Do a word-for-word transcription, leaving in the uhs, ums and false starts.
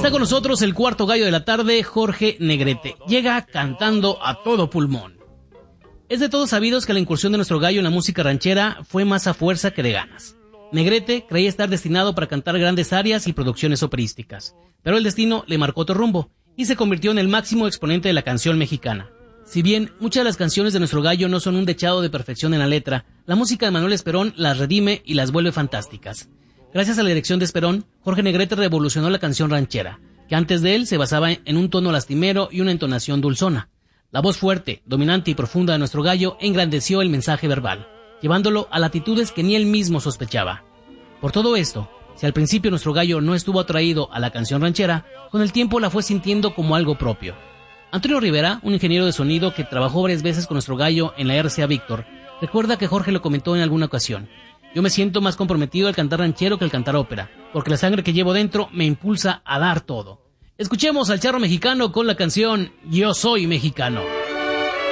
está con nosotros el cuarto gallo de la tarde, Jorge Negrete. Llega cantando a todo pulmón. Es de todos sabidos que la incursión de nuestro gallo en la música ranchera fue más a fuerza que de ganas. Negrete creía estar destinado para cantar grandes arias y producciones operísticas, pero el destino le marcó otro rumbo y se convirtió en el máximo exponente de la canción mexicana. Si bien muchas de las canciones de nuestro gallo no son un dechado de perfección en la letra, la música de Manuel Esperón las redime y las vuelve fantásticas. Gracias a la dirección de Esperón, Jorge Negrete revolucionó la canción ranchera, que antes de él se basaba en un tono lastimero y una entonación dulzona. La voz fuerte, dominante y profunda de nuestro gallo engrandeció el mensaje verbal, llevándolo a latitudes que ni él mismo sospechaba. Por todo esto, si al principio nuestro gallo no estuvo atraído a la canción ranchera, con el tiempo la fue sintiendo como algo propio. Antonio Rivera, un ingeniero de sonido que trabajó varias veces con nuestro gallo en la R C A Víctor, recuerda que Jorge lo comentó en alguna ocasión: yo me siento más comprometido al cantar ranchero que al cantar ópera, porque la sangre que llevo dentro me impulsa a dar todo. Escuchemos al charro mexicano con la canción Yo Soy Mexicano.